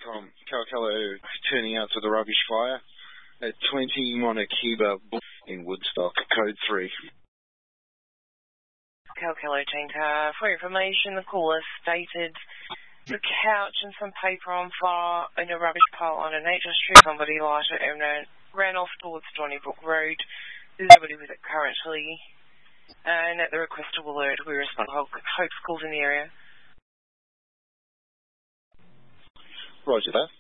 from Calcalo turning out to the rubbish fire at 20 Monakiba in Woodstock, code 3. Calcalo Tinker, for information, the caller stated the couch and some paper on fire in a rubbish pile on a nature street. Somebody lighted it and ran off towards Donnybrook Road. There's nobody with it currently. And at the request of alert, we respond to Hope Schools in the area. Roger that.